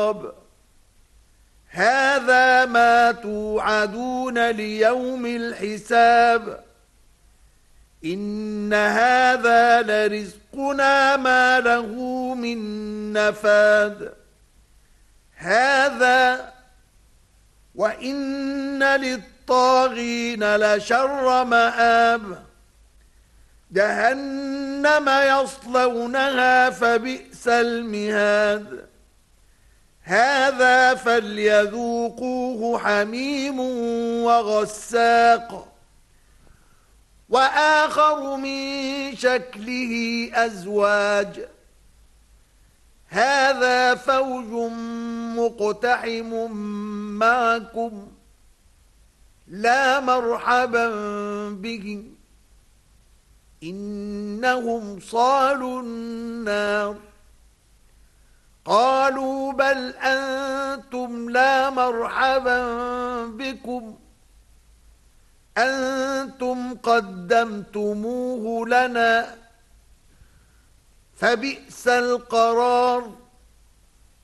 هذا ما توعدون ليوم الحساب إن هذا لرزقنا ما له من نفاد هذا وإن للطاغين لشر مآب جهنم يصلونها فبئس المهاد هذا فليذوقوه حميم وغساق وآخر من شكله أزواج هذا فوج مقتحم معكم لا مرحبا بهم إنهم صالوا النار قالوا بل أنتم لا مرحبا بكم أنتم قدمتموه لنا فبئس القرار